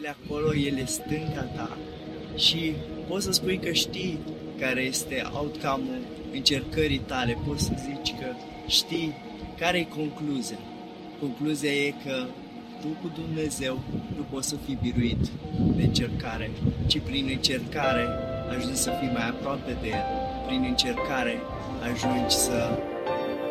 ele acolo, ele stânga ta și poți să spui că știi care este outcome-ul încercării tale, poți să zici că știi care e concluzia. Concluzia e că tu cu Dumnezeu nu poți să fii biruit de încercare, ci prin încercare ajungi să fii mai aproape de El, prin încercare ajungi să